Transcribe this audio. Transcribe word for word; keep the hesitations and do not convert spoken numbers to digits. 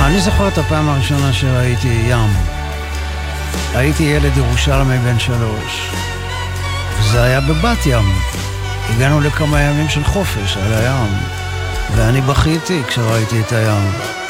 אני זוכר את הפעם הראשונה שראיתי ים. הייתי ילד ירושלמי בן שלוש. זה היה בבת ים. הגענו לכמה ימים של חופש על הים. ואני בכיתי כשראיתי את הים.